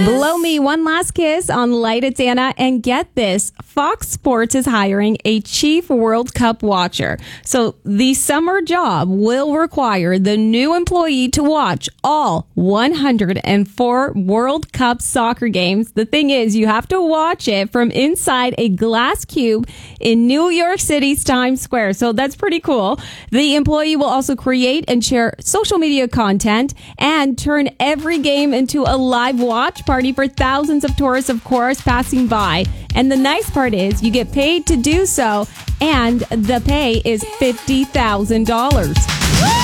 Blow me one last kiss on Light It Santa. And get this, Fox Sports is hiring a chief World Cup watcher. So the summer job will require the new employee to watch all 104 World Cup soccer games. The thing is, you have to watch it from inside a glass cube in New York City's Times Square. So that's pretty cool. The employee will also create and share social media content and turn every game into a live watch party for thousands of tourists, of course, passing by. And the nice part is you get paid to do so, and the pay is $50,000.